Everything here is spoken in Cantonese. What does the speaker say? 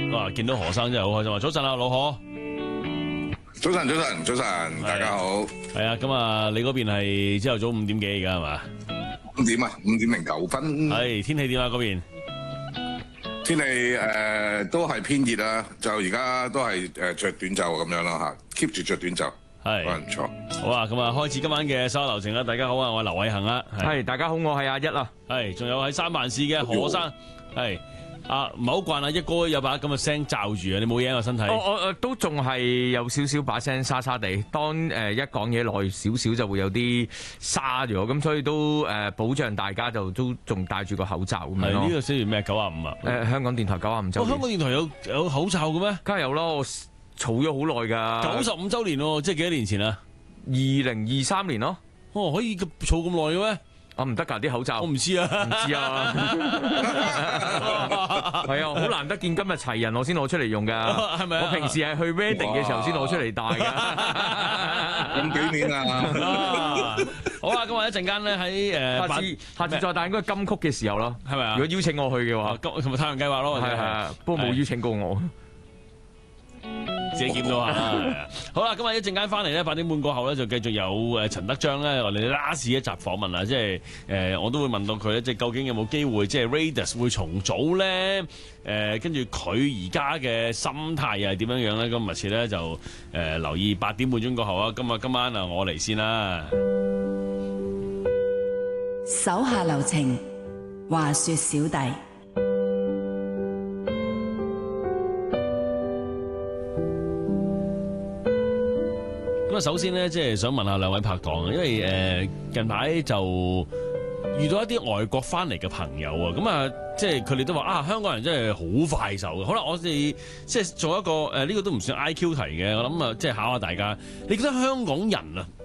哇！見到何生真係好開心啊！早晨啊，老何。 早晨，大家好。 係啊，咁啊，你嗰邊係朝頭早5點幾而家係嘛 5點啊，5:09。 係天氣點啊？嗰邊天氣都係偏熱啊，就而家都係着短袖咁樣啦嚇，keep 住着短袖， 係唔錯。 好啊，咁啊，開始今晚嘅收流程啦。大家好啊，我係劉偉恒啊。 係大家好，我係阿一啊。 係，仲有喺三藩市嘅何生係。唔係好慣啊！一哥有把咁嘅聲罩住啊！你冇嘢啊個身體？ 我都仲係有少少把聲沙沙地。當一講嘢耐少少就會有啲沙咗，咁所以都保障大家就都仲戴住個口罩咁樣咯。 呢個寫住咩95啊？ 香港電台95週年。 香港電台有口罩嘅咩？ 梗係有啦，我儲咗好耐㗎。 95週年喎，即係幾多年前啊 ？2023年咯。 哦，可以儲咁耐嘅咩？ 我唔得㗎啲口罩， 我唔知啊， 係啊，好難得見今日齊人，我先攞出嚟用㗎， 係咪？ 我平時係去 wedding 嘅時候先攞出嚟戴㗎， 咁幾年啊？ 好啦，咁我一陣間咧喺下次再戴應該金曲嘅時候咯， 係咪啊？ 如果邀請我去嘅話， 同埋太陽計劃咯， 係，不過冇邀請過我。 自己檢到下啦。好啦，今日一陣間翻嚟咧，8點半過後咧就繼續有陳德章咧，我哋 last 一集訪問啊，即係我都會問到佢咧，即係究竟有冇機會即係 Raidas 會重組咧？跟住佢而家嘅心態又係點樣樣咧？咁密切咧就留意8點半鐘過後啊。今晚啊，我嚟先啦。 手下留情，話說小弟。 咁啊，首先咧，即係想問下兩位拍檔啊，因為近排就遇到一啲外國翻嚟嘅朋友啊，咁啊，即係佢哋都話啊，香港人真係好快手嘅。好啦，我哋即係做一個呢個都唔算 IQ 題嘅，我諗啊，即係考下大家，你覺得香港人啊